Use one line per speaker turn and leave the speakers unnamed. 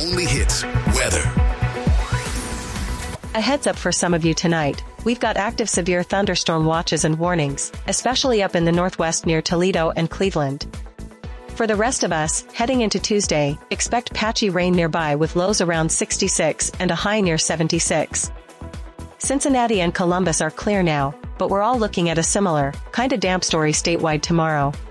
only hits, weather.
A heads up for some of you tonight. We've got active severe thunderstorm watches and warnings, especially up in the northwest near Toledo and Cleveland. For the rest of us, heading into Tuesday, expect patchy rain nearby with lows around 66 and a high near 76. Cincinnati and Columbus are clear now, but we're all looking at a similar, kinda damp story statewide tomorrow.